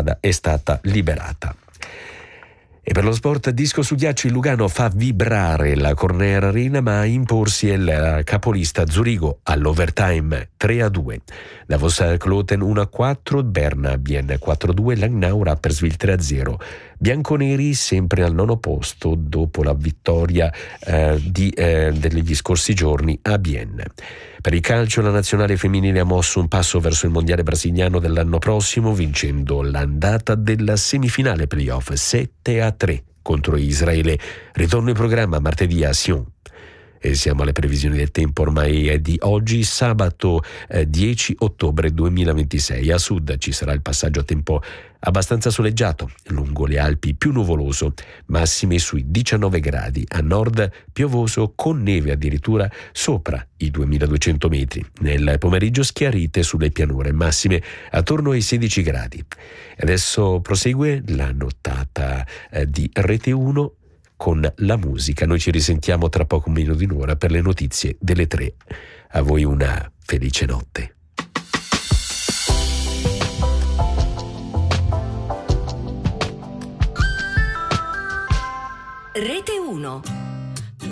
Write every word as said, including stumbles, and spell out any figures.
strada è stata liberata. E per lo sport, disco su ghiaccio, il Lugano fa vibrare la Corner Arena, ma a imporsi è il capolista Zurigo all'overtime tre a due. Davos Kloten uno a quattro, Berna Bien quattro a due, Langnau Rapperswil tre a zero. Bianconeri sempre al nono posto dopo la vittoria eh, di, eh, degli scorsi giorni a Bienne. Per il calcio, la nazionale femminile ha mosso un passo verso il mondiale brasiliano dell'anno prossimo, vincendo l'andata della semifinale playoff sette a tre contro Israele. Ritorno in programma martedì a Sion. E siamo alle previsioni del tempo ormai di oggi, sabato eh, dieci ottobre duemilaventisei. A sud ci sarà il passaggio a tempo abbastanza soleggiato, lungo le Alpi più nuvoloso, massime sui diciannove gradi, a nord piovoso con neve addirittura sopra i duemiladuecento metri. Nel pomeriggio schiarite sulle pianure, massime attorno ai sedici gradi. Adesso prosegue la nottata eh, di Rete uno con la musica. Noi ci risentiamo tra poco meno di un'ora per le notizie delle tre. A voi una felice notte. Rete uno.